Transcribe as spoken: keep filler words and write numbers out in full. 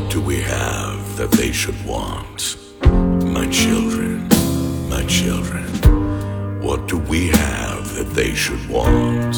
What do we have that they should want? My children, my children, what do we have that they should want?